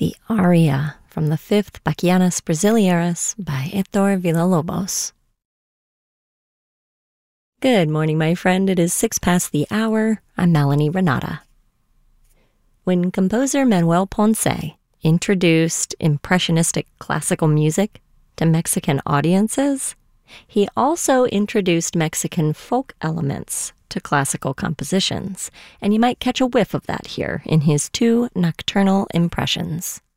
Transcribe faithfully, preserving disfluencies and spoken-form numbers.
the aria from the fifth Bachianas Brasileiras by Héctor Villa-Lobos. Good morning, my friend. It is six past the hour. I'm Melanie Renata. When composer Manuel Ponce introduced impressionistic classical music to Mexican audiences, he also introduced Mexican folk elements to classical compositions, and you might catch a whiff of that here in his two nocturnal impressions.